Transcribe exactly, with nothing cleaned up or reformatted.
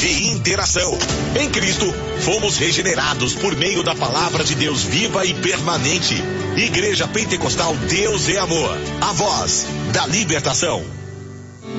e interação. Em Cristo, fomos regenerados por meio da palavra de Deus viva e permanente. Igreja Pentecostal Deus é Amor, a voz da libertação.